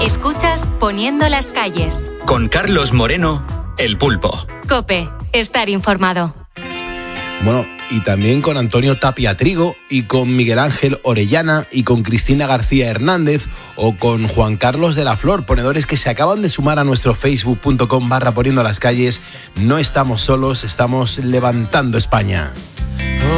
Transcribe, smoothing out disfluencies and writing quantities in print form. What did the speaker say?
Escuchas Poniendo las calles. Con Carlos Moreno, El Pulpo. COPE, estar informado. Bueno, y también con Antonio Tapia Trigo, y con Miguel Ángel Orellana, y con Cristina García Hernández, o con Juan Carlos de la Flor, ponedores que se acaban de sumar a nuestro facebook.com/poniendo las calles. No estamos solos, estamos levantando España.